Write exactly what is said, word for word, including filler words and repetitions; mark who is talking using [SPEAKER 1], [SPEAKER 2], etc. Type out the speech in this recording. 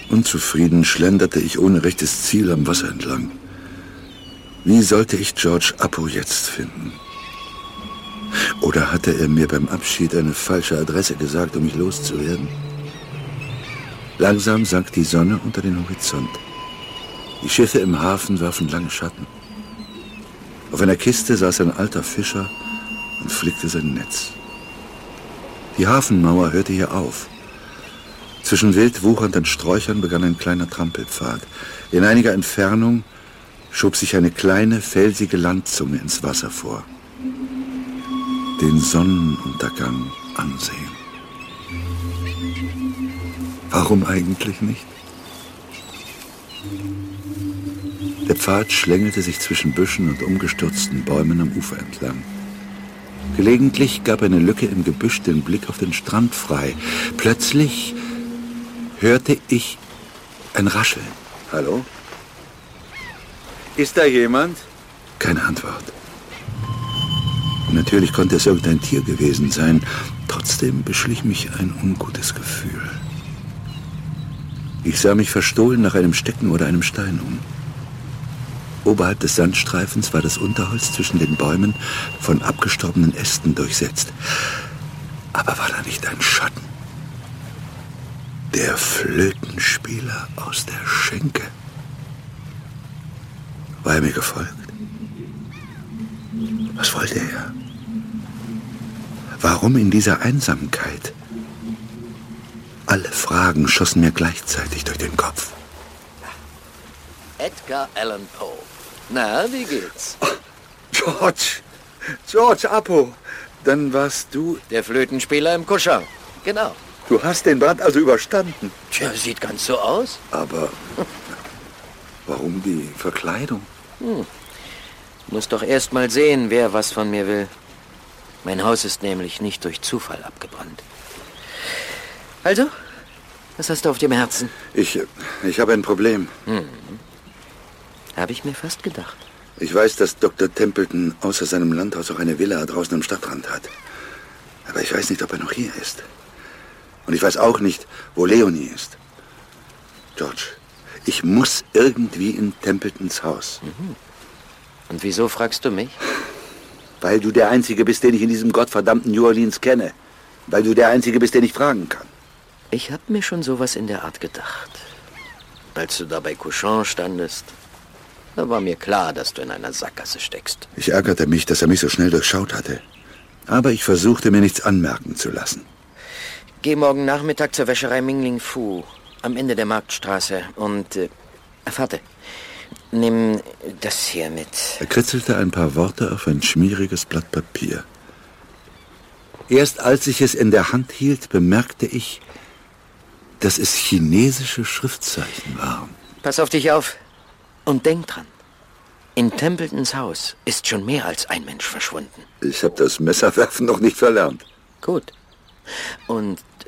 [SPEAKER 1] Unzufrieden schlenderte ich ohne rechtes Ziel am Wasser entlang. Wie sollte ich George Appo jetzt finden? Oder hatte er mir beim Abschied eine falsche Adresse gesagt, um mich loszuwerden? Langsam sank die Sonne unter den Horizont. Die Schiffe im Hafen warfen lange Schatten. Auf einer Kiste saß ein alter Fischer und flickte sein Netz. Die Hafenmauer hörte hier auf. Zwischen wild wuchernden Sträuchern begann ein kleiner Trampelpfad. In einiger Entfernung schob sich eine kleine, felsige Landzunge ins Wasser vor. Den Sonnenuntergang ansehen. Warum eigentlich nicht? Der Pfad schlängelte sich zwischen Büschen und umgestürzten Bäumen am Ufer entlang. Gelegentlich gab eine Lücke im Gebüsch den Blick auf den Strand frei. Plötzlich hörte ich ein Rascheln. Hallo? Ist da jemand? Keine Antwort. Natürlich konnte es irgendein Tier gewesen sein. Trotzdem beschlich mich ein ungutes Gefühl. Ich sah mich verstohlen nach einem Stecken oder einem Stein um. Oberhalb des Sandstreifens war das Unterholz zwischen den Bäumen von abgestorbenen Ästen durchsetzt. Aber war da nicht ein Schatten? Der Flötenspieler aus der Schenke. War er mir gefolgt? Was wollte er? Warum in dieser Einsamkeit? Alle Fragen schossen mir gleichzeitig durch den Kopf.
[SPEAKER 2] Edgar Allan Poe. Na, wie geht's?
[SPEAKER 1] Oh, George. George Appo. Dann warst du...
[SPEAKER 2] Der Flötenspieler im Kuschang. Genau.
[SPEAKER 1] Du hast den Brand also überstanden.
[SPEAKER 2] Tja, sieht ganz so aus.
[SPEAKER 1] Aber warum die Verkleidung?
[SPEAKER 2] Hm. Muss doch erst mal sehen, wer was von mir will. Mein Haus ist nämlich nicht durch Zufall abgebrannt. Also, was hast du auf dem Herzen?
[SPEAKER 1] Ich, ich habe ein Problem.
[SPEAKER 2] Hm. Habe ich mir fast gedacht.
[SPEAKER 1] Ich weiß, dass Doktor Templeton außer seinem Landhaus auch eine Villa draußen am Stadtrand hat. Aber ich weiß nicht, ob er noch hier ist. Und ich weiß auch nicht, wo Leonie ist. George, ich muss irgendwie in Templetons Haus.
[SPEAKER 2] Mhm. Und wieso fragst du mich?
[SPEAKER 1] Weil du der Einzige bist, den ich in diesem gottverdammten New Orleans kenne. Weil du der Einzige bist, den ich fragen kann.
[SPEAKER 2] Ich habe mir schon sowas in der Art gedacht. Als du da bei Couchon standest, da war mir klar, dass du in einer Sackgasse steckst.
[SPEAKER 1] Ich ärgerte mich, dass er mich so schnell durchschaut hatte. Aber ich versuchte, mir nichts anmerken zu lassen.
[SPEAKER 2] Geh morgen Nachmittag zur Wäscherei Mingling Fu, am Ende der Marktstraße. Und, äh, warte, nimm das hier mit.
[SPEAKER 1] Er kritzelte ein paar Worte auf ein schmieriges Blatt Papier. Erst als ich es in der Hand hielt, bemerkte ich, dass es chinesische Schriftzeichen waren.
[SPEAKER 2] Pass auf dich auf und denk dran. In Templetons Haus ist schon mehr als ein Mensch verschwunden.
[SPEAKER 1] Ich habe das Messerwerfen noch nicht verlernt.
[SPEAKER 2] Gut. Und